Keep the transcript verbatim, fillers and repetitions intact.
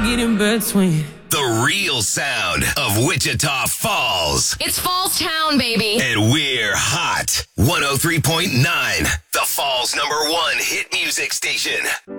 get in between. The real sound of Wichita Falls. It's Falls Town, baby. And we're hot. one oh three point nine, the Falls number one hit music station.